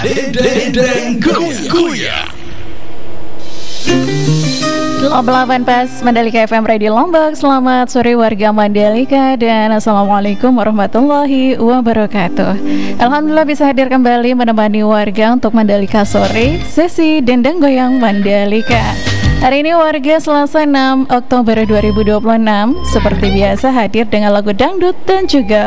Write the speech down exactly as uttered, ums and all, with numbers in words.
Dendeng Kuya. delapan pas Mandalika F M Radio Lombok. Selamat sore warga Mandalika dan Assalamualaikum warahmatullahi wabarakatuh. Alhamdulillah bisa hadir kembali menemani warga untuk Mandalika sore, sesi Dendeng Goyang Mandalika. Hari ini warga Selasa enam Oktober dua ribu dua puluh enam seperti biasa hadir dengan lagu dangdut dan juga